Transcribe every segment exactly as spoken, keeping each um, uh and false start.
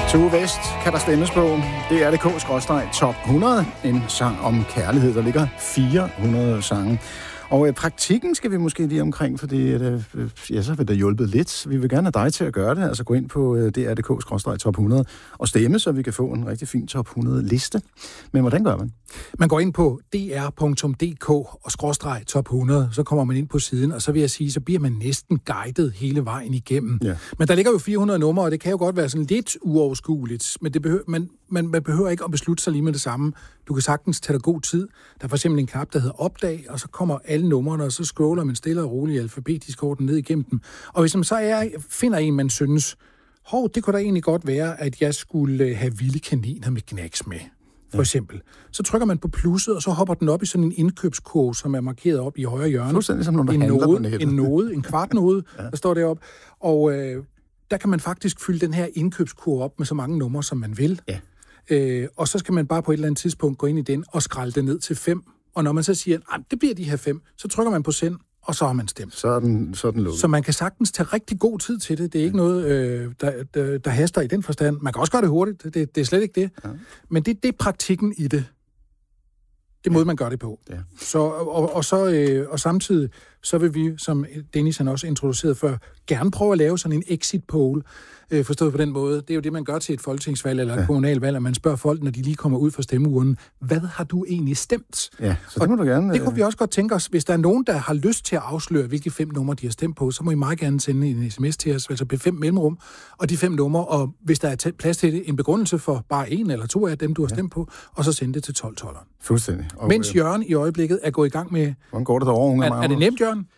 Tue West kan der stemmes på. Det er D K-top hundrede. En sang om kærlighed. Der ligger fire hundrede sange. Og øh, praktikken skal vi måske lige omkring, fordi øh, ja, så vil det hjulpet lidt. Vi vil gerne have dig til at gøre det. Altså gå ind på øh, D R D K-top hundrede og stemme, så vi kan få en rigtig fin top hundrede-liste. Men hvordan gør man? Man går ind på d r punktum d k og skråstreg top hundrede, så kommer man ind på siden, og så vil jeg sige, så bliver man næsten guidet hele vejen igennem. Ja. Men der ligger jo fire hundrede numre, og det kan jo godt være sådan lidt uoverskueligt, men det behøver, man, man, man behøver ikke at beslutte sig lige med det samme. Du kan sagtens tage dig god tid. Der er for eksempel en knap, der hedder opdag, og så kommer alle numrene, og så scroller man stille og roligt alfabetisk orden ned igennem dem. Og hvis man så er, finder en, man synes, hov, det kunne da egentlig godt være, at jeg skulle have vilde kaniner med knacks med. For eksempel. Så trykker man på plusset, og så hopper den op i sådan en indkøbskurve, som er markeret op i højre hjørne. Fuldstændig som når du en handler node, på nettet. En node, en kvartnode, ja. Der står deroppe. Og øh, der kan man faktisk fylde den her indkøbskurve op med så mange numre, som man vil. Ja. Øh, og så skal man bare på et eller andet tidspunkt gå ind i den og skralde det ned til fem. Og når man så siger, at det bliver de her fem, så trykker man på send, og så har man stemt. Så er den, så er den lukket. Så man kan sagtens tage rigtig god tid til det. Det er ikke noget, øh, der, der, der haster i den forstand. Man kan også gøre det hurtigt. Det, det er slet ikke det. Ja. Men det, det er praktikken i det. Det er måde, man gør det på. Ja. Så, og, og, så, øh, og samtidig, så vil vi, som Dennis han også introducerede før, gerne prøve at lave sådan en exit poll, øh, forstået på den måde. Det er jo det, man gør til et folketingsvalg eller et ja. kommunalvalg, at man spørger folk, når de lige kommer ud fra stemmeurnen, hvad har du egentlig stemt? Ja, så det må du gerne... Det kunne vi også godt tænke os. Hvis der er nogen, der har lyst til at afsløre, hvilke fem numre de har stemt på, så må I meget gerne sende en sms til os, altså på fem mellemrum, og de fem numre, og hvis der er plads til det, en begrundelse for bare en eller to af dem, du har stemt ja. på, og så sende det til tolv tolv. Fuldstændig. Og Mens Jørgen i øjeblikket er gået i gang med... Hvordan går det derovre, unge? Er, er det nemt, Jørgen?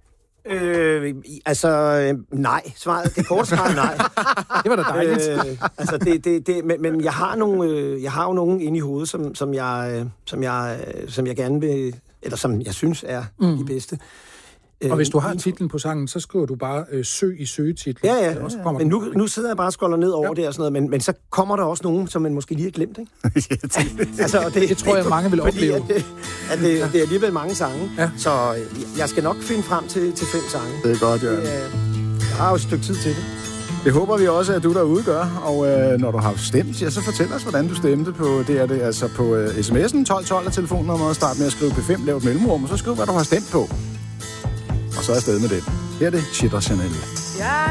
Øh, altså, øh, nej. Svaret, det korte svar nej. Det var da dejligt. Øh, altså, det, det, det, men, men jeg har nogle, øh, jeg har jo nogen inde i hovedet, som, som, jeg, øh, som, jeg, øh, som jeg gerne vil, eller som jeg synes er mm. de bedste. Og hvis du har titlen på sangen, så skriver du bare øh, søg i søgetitlen. Ja, ja. ja, ja. Men nu, nu sidder jeg bare og scroller ned over ja. det og sådan noget, men, men så kommer der også nogen, som man måske lige har glemt, ikke? altså, det, det tror jeg, mange vil opleve. At det, at det, det er alligevel mange sange, ja. så jeg skal nok finde frem til, til fem sange. Det er godt, Jørgen. Jeg har jo et stykke tid til det. Det håber vi også, at du derude gør, og øh, når du har stemt, ja, så fortæl os, hvordan du stemte på det, er det altså på øh, sms'en tolv tolv og telefonnummeret. Start med at skrive P fem, lav et mellemrum, og så skriv, hvad du har stemt på. Og så er jeg afsted med det. Her er det Chitter Chanel. Ja.